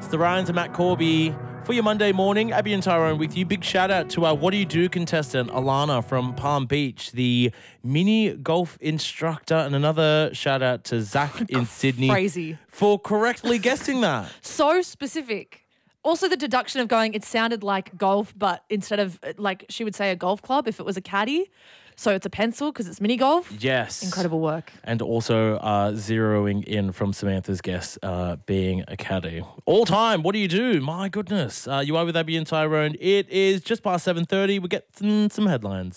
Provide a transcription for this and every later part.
It's the Ryans and Matt Corby for your Monday morning. Abby and Tyrone with you. Big shout out to our What Do You Do contestant, Alana from Palm Beach, the mini golf instructor. And another shout out to Zach in Sydney. Crazy. For correctly guessing that. So specific. Also the deduction of going, it sounded like golf, but instead of, like, she would say a golf club if it was a caddy. So it's a pencil because it's mini golf. Yes. Incredible work. And also zeroing in from Samantha's guess being a caddy. All time, what do you do? My goodness. You are with Abby and Tyrone. It is just past 7:30. We get some headlines.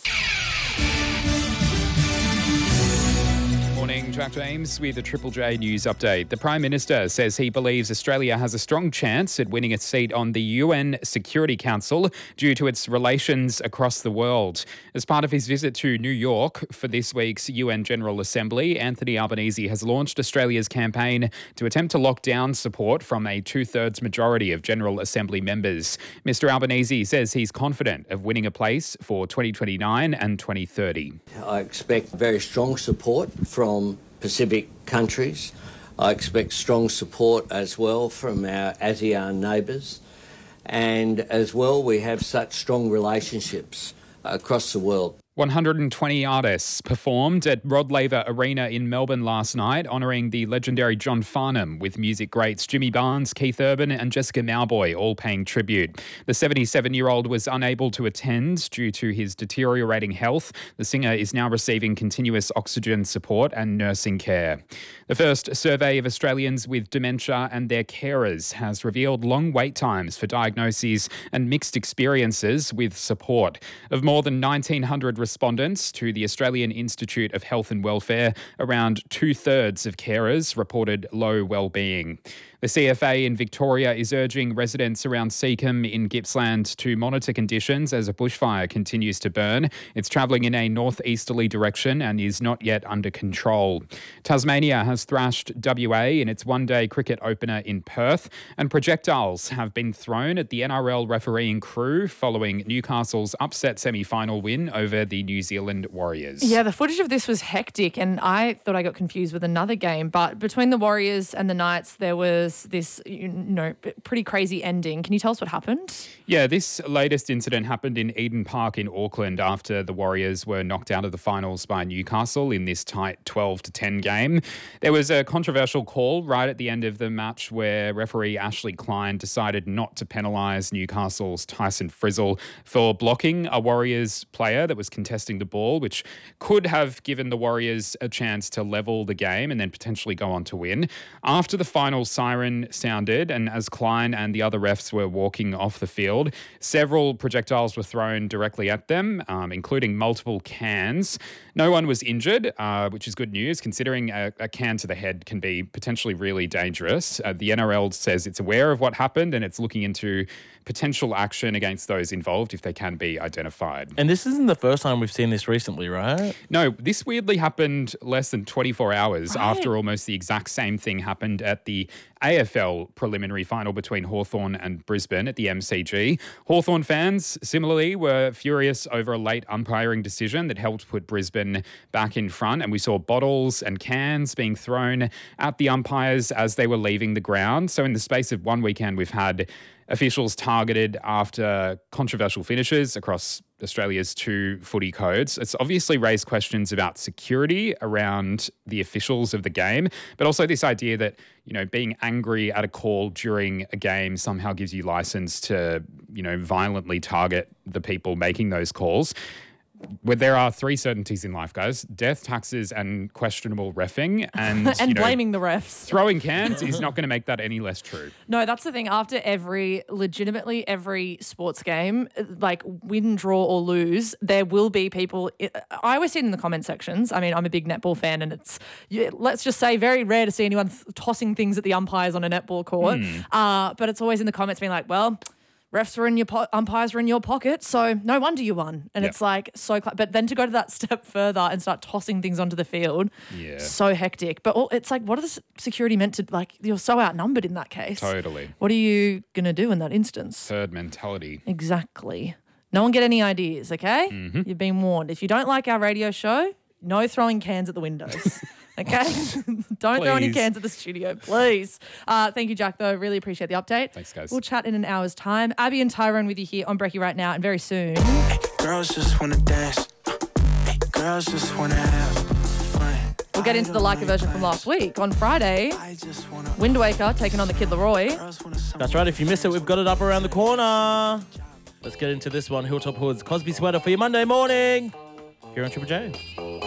Morning, Jack James with a Triple J News update. The Prime Minister says he believes Australia has a strong chance at winning a seat on the UN Security Council due to its relations across the world. As part of his visit to New York for this week's UN General Assembly, Anthony Albanese has launched Australia's campaign to attempt to lock down support from a two-thirds majority of General Assembly members. Mr Albanese says he's confident of winning a place for 2029 and 2030. I expect very strong support from Pacific countries. I expect strong support as well from our ASEAN neighbours. And as well, we have such strong relationships across the world. 120 artists performed at Rod Laver Arena in Melbourne last night, honouring the legendary John Farnham, with music greats Jimmy Barnes, Keith Urban and Jessica Mauboy all paying tribute. The 77-year-old was unable to attend due to his deteriorating health. The singer is now receiving continuous oxygen support and nursing care. The first survey of Australians with dementia and their carers has revealed long wait times for diagnoses and mixed experiences with support. Of more than 1,900 respondents to the Australian Institute of Health and Welfare, around two-thirds of carers reported low well-being. The CFA in Victoria is urging residents around Seacombe in Gippsland to monitor conditions as a bushfire continues to burn. It's travelling in a northeasterly direction and is not yet under control. Tasmania has thrashed WA in its one-day cricket opener in Perth, and projectiles have been thrown at the NRL refereeing crew following Newcastle's upset semi-final win over the New Zealand Warriors. Yeah, the footage of this was hectic, and I thought I got confused with another game, but between the Warriors and the Knights, there was this, pretty crazy ending. Can you tell us what happened? Yeah, this latest incident happened in Eden Park in Auckland after the Warriors were knocked out of the finals by Newcastle in this tight 12-10 game. There was a controversial call right at the end of the match where referee Ashley Klein decided not to penalise Newcastle's Tyson Frizzle for blocking a Warriors player that was contesting the ball, which could have given the Warriors a chance to level the game and then potentially go on to win. After the final siren sounded, and as Klein and the other refs were walking off the field, several projectiles were thrown directly at them, including multiple cans. No one was injured, which is good news, considering a can to the head can be potentially really dangerous. The NRL says it's aware of what happened and it's looking into potential action against those involved if they can be identified. And this isn't the first time we've seen this recently, right? No, this weirdly happened less than 24 hours after almost the exact same thing happened at the AFL preliminary final between Hawthorn and Brisbane at the MCG. Hawthorn fans, similarly, were furious over a late umpiring decision that helped put Brisbane back in front, and we saw bottles and cans being thrown at the umpires as they were leaving the ground. So in the space of one weekend, we've had officials targeted after controversial finishes across Australia's two footy codes. It's obviously raised questions about security around the officials of the game, but also this idea that, being angry at a call during a game somehow gives you license to, violently target the people making those calls. Where there are three certainties in life, guys: death, taxes, and questionable reffing. And, blaming the refs. Throwing cans is not going to make that any less true. No, that's the thing. After legitimately every sports game, like win, draw or lose, there will be people. I always see it in the comment sections. I mean, I'm a big netball fan, and it's, let's just say, very rare to see anyone tossing things at the umpires on a netball court. But it's always in the comments being like, well, refs were in your umpires were in your pocket, so no wonder you won. And it's like but then to go to that step further and start tossing things onto the field, so hectic. But it's like, what are the security meant to, like, you're so outnumbered in that case. Totally. What are you going to do in that instance? Herd mentality. Exactly. No one get any ideas, okay? You've been warned. If you don't like our radio show, no throwing cans at the windows. Okay? Don't throw any Please. cans at the studio, please. Thank you, Jack, though. Really appreciate the update. Thanks, guys. We'll chat in an hour's time. Abby and Tyrone with you here on Brekkie right now, and very soon. Girls just wanna dance. Girls just wanna have fun. We'll get into the Leica version from last week. On Friday, I just wanna Wind Waker taking on the Kid Laroi. girls wanna That's right. If you missed it, we've got it up around the corner. Let's get into this one. Hilltop Hoods, Cosby Sweater for your Monday morning. Here on Triple J.